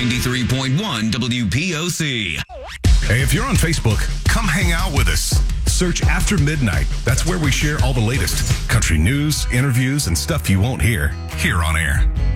93.1 WPOC. Hey, if you're on Facebook, come hang out with us. Search After Midnight. That's where we share all the latest country news, interviews, and stuff you won't hear here on air.